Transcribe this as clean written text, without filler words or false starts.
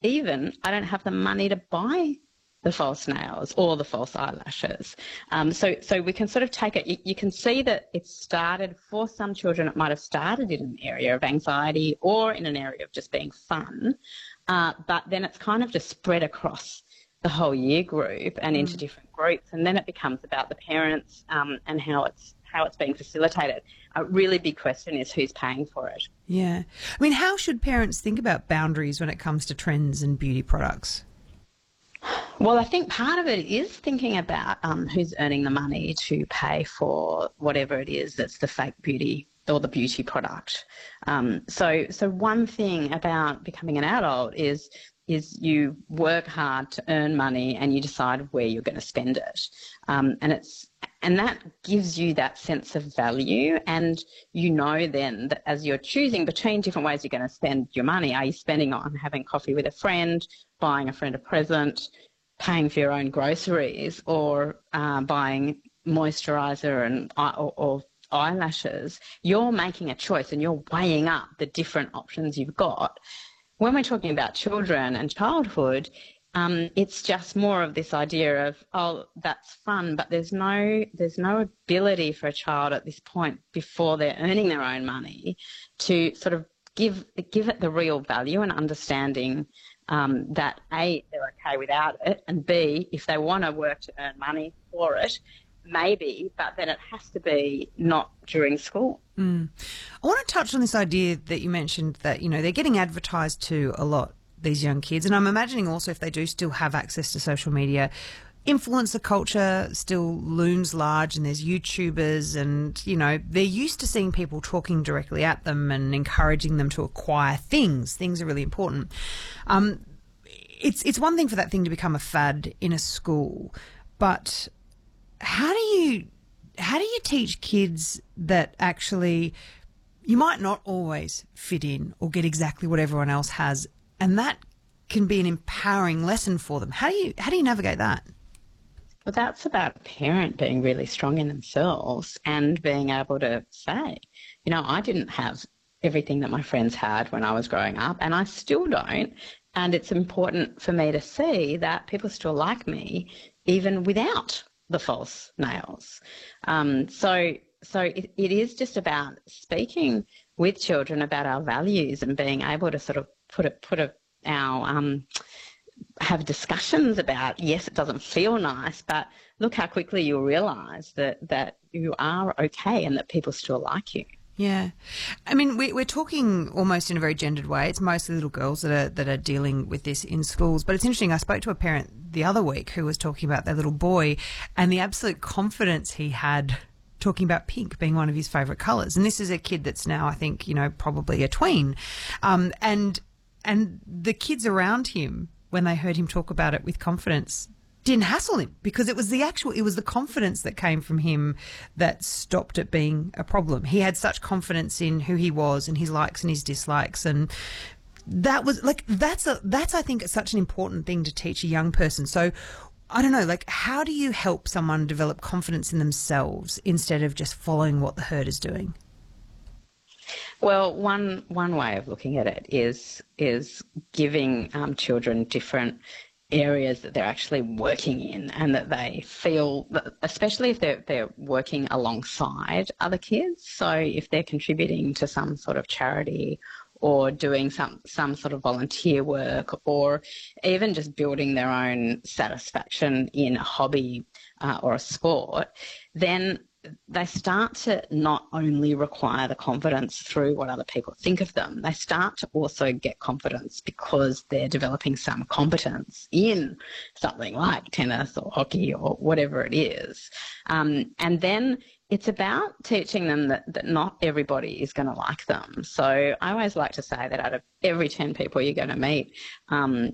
even I don't have the money to buy the false nails or the false eyelashes. So we can sort of take it. You can see that it started for some children. It might have started in an area of anxiety or in an area of just being fun, but then it's kind of just spread across the whole year group and into different groups, and then it becomes about the parents and how it's being facilitated. A really big question is who's paying for it. Yeah. I mean, how should parents think about boundaries when it comes to trends and beauty products? Well, I think part of it is thinking about who's earning the money to pay for whatever it is that's the fake beauty or the beauty product. So one thing about becoming an adult is you work hard to earn money and you decide where you're going to spend it. And that gives you that sense of value, and you know then that as you're choosing between different ways you're going to spend your money, are you spending it on having coffee with a friend, buying a friend a present, paying for your own groceries, or buying moisturiser and or eyelashes? You're making a choice and you're weighing up the different options you've got. When we're talking about children and childhood, it's just more of this idea of, oh, that's fun, but there's no ability for a child at this point before they're earning their own money to sort of give it the real value and understanding that A, they're okay without it, and B, if they want to work to earn money for it, maybe, but then it has to be not during school. I want to touch on this idea that you mentioned that, they're getting advertised to a lot, these young kids. And I'm imagining also if they do still have access to social media, influencer culture still looms large, and there's YouTubers and, they're used to seeing people talking directly at them and encouraging them to acquire things. Things are really important. It's one thing for that thing to become a fad in a school, but how do you teach kids that actually you might not always fit in or get exactly what everyone else has, and that can be an empowering lesson for them? How do you navigate that? Well, that's about a parent being really strong in themselves and being able to say, I didn't have everything that my friends had when I was growing up, and I still don't. And it's important for me to see that people still like me even without the false nails. So it is just about speaking with children about our values and being able to sort of have discussions about, yes, it doesn't feel nice, but look how quickly you'll realise that you are okay and that people still like you. Yeah. I mean, we're talking almost in a very gendered way. It's mostly little girls that are dealing with this in schools. But it's interesting, I spoke to a parent the other week who was talking about their little boy and the absolute confidence he had talking about pink being one of his favourite colours. And this is a kid that's now, I think, probably a tween. And the kids around him, when they heard him talk about it with confidence, didn't hassle him, because it was the confidence that came from him that stopped it being a problem. He had such confidence in who he was and his likes and his dislikes, and that was that's I think such an important thing to teach a young person. So I don't know, how do you help someone develop confidence in themselves instead of just following what the herd is doing? Well, one way of looking at it is giving children different areas that they're actually working in, and that they feel, especially if they're working alongside other kids. So if they're contributing to some sort of charity or doing some sort of volunteer work, or even just building their own satisfaction in a hobby or a sport, then they start to not only require the confidence through what other people think of them, they start to also get confidence because they're developing some competence in something like tennis or hockey or whatever it is. And then it's about teaching them that not everybody is going to like them. So I always like to say that out of every 10 people you're going to meet,